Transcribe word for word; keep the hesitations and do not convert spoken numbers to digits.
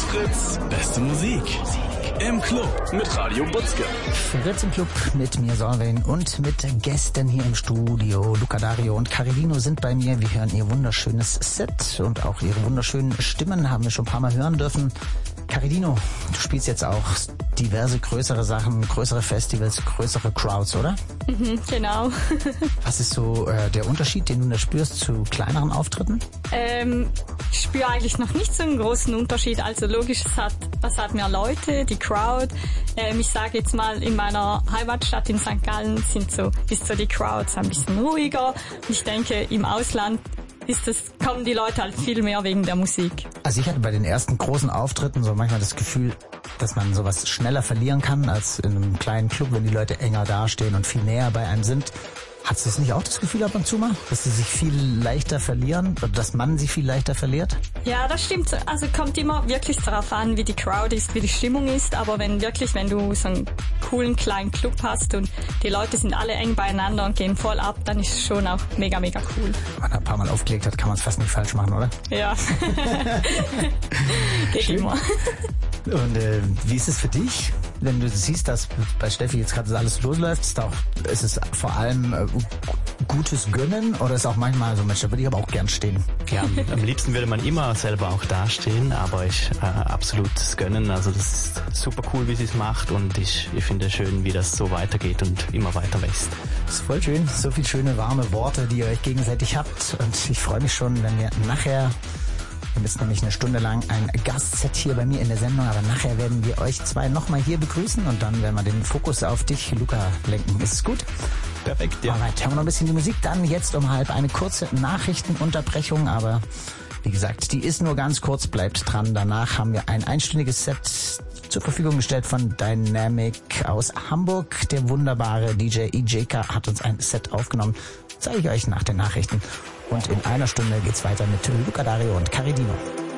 Fritz, beste Musik. Im Club mit Radio Butzke. Fritz im Club mit mir, Solveig, und mit Gästen hier im Studio. Luca, Dario und Caridino sind bei mir. Wir hören ihr wunderschönes Set und auch ihre wunderschönen Stimmen haben wir schon ein paar Mal hören dürfen. Caridino, du spielst jetzt auch diverse größere Sachen, größere Festivals, größere Crowds, oder? Mhm, genau. Was ist so äh, der Unterschied, den du da spürst zu kleineren Auftritten? Ähm, ich spüre eigentlich noch nicht so einen großen Unterschied. Also logisch, es hat, es hat mehr Leute, die Crowd. Ähm, ich sage jetzt mal, in meiner Heimatstadt in Sankt Gallen sind so, ist so die Crowds ein bisschen ruhiger. Und ich denke, im Ausland ist das, kommen die Leute halt viel mehr wegen der Musik. Also ich hatte bei den ersten großen Auftritten so manchmal das Gefühl, dass man sowas schneller verlieren kann als in einem kleinen Club, wenn die Leute enger dastehen und viel näher bei einem sind. Hast du das nicht auch das Gefühl ab und zu mal, dass sie sich viel leichter verlieren oder dass man sie viel leichter verliert? Ja, das stimmt. Also kommt immer wirklich darauf an, wie die Crowd ist, wie die Stimmung ist. Aber wenn wirklich, wenn du so einen coolen kleinen Club hast und die Leute sind alle eng beieinander und gehen voll ab, dann ist es schon auch mega, mega cool. Wenn man ein paar Mal aufgelegt hat, kann man es fast nicht falsch machen, oder? Ja. Geht Schön. immer. Und äh, wie ist es für dich, wenn du siehst, dass bei Steffi jetzt gerade alles losläuft? Ist, auch, ist es vor allem äh, gutes Gönnen oder ist auch manchmal so, Mensch, da würde ich aber auch gern stehen? Ja, am liebsten würde man immer selber auch dastehen, aber ich äh, absolutes Gönnen. Also das ist super cool, wie sie es macht und ich, ich finde es schön, wie das so weitergeht und immer weiter wächst. Das ist voll schön, so viele schöne, warme Worte, die ihr euch gegenseitig habt und ich freue mich schon, wenn wir nachher... Wir haben nämlich eine Stunde lang ein Gastset hier bei mir in der Sendung, aber nachher werden wir euch zwei nochmal hier begrüßen und dann werden wir den Fokus auf dich, Luca, lenken. Ist es gut? Perfekt, ja. Alright, hören wir noch ein bisschen die Musik. Dann jetzt um halb eine kurze Nachrichtenunterbrechung, aber wie gesagt, die ist nur ganz kurz, bleibt dran. Danach haben wir ein einstündiges Set zur Verfügung gestellt von Dynamic aus Hamburg. Der wunderbare D J E J K hat uns ein Set aufgenommen. Zeige ich euch nach den Nachrichten. Und in einer Stunde geht's weiter mit Luca, Dario und Caridino.